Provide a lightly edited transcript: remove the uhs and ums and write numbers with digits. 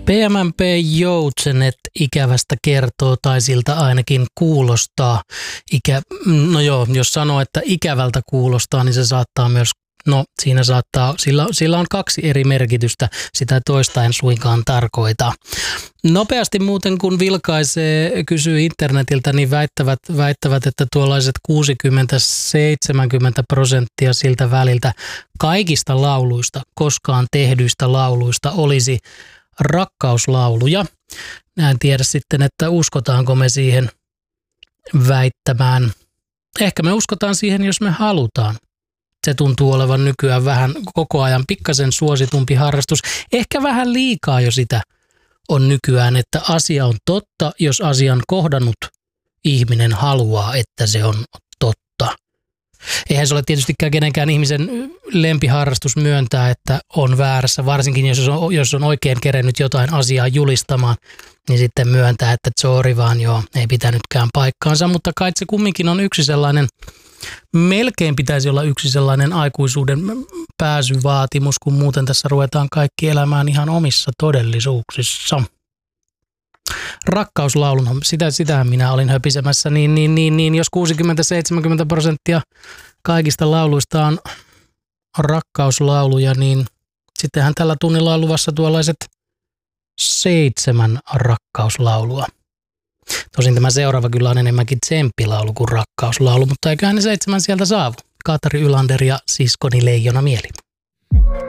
PMMP Joutsenet ikävästä kertoo, tai siltä ainakin kuulostaa. No joo, jos sanoo, että ikävältä kuulostaa, niin se saattaa myös, sillä on kaksi eri merkitystä, sitä toista en suinkaan tarkoita. Nopeasti muuten kun vilkaisee, kysyy internetiltä, niin väittävät, että tuollaiset 60-70% siltä väliltä kaikista lauluista, koskaan tehdyistä lauluista olisi rakkauslauluja. En tiedä sitten, että uskotaanko me siihen väittämään. Ehkä me uskotaan siihen, jos me halutaan. Se tuntuu olevan nykyään vähän koko ajan pikkasen suositumpi harrastus. Ehkä vähän liikaa jo sitä on nykyään, että asia on totta, jos asian kohdannut ihminen haluaa, että se on totta. Eihän se ole tietystikään kenenkään ihmisen lempiharrastus myöntää, että on väärässä, varsinkin jos on oikein kerennyt jotain asiaa julistamaan, niin sitten myöntää, että sorry vaan joo, ei pitänytkään paikkaansa, mutta kai se kumminkin on yksi sellainen, melkein pitäisi olla yksi sellainen aikuisuuden pääsyvaatimus, kun muuten tässä ruvetaan kaikki elämään ihan omissa todellisuuksissa. Rakkauslaulun, sitähän minä olin höpisemässä, niin jos 60-70% kaikista lauluista on rakkauslauluja, niin sittenhän tällä tunnilla on luvassa tuollaiset 7 rakkauslaulua. Tosin tämä seuraava kyllä on enemmänkin tsemppilaulu kuin rakkauslaulu, mutta eiköhän ne 7 sieltä saavu. Katari Ylander ja siskoni Leijona Mieli.